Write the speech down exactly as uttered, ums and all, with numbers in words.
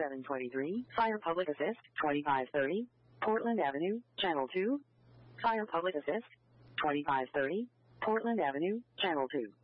seven twenty-three, Fire Public Assist, twenty-five thirty, Portland Avenue, Channel two. Fire Public Assist, twenty-five thirty, Portland Avenue, Channel two.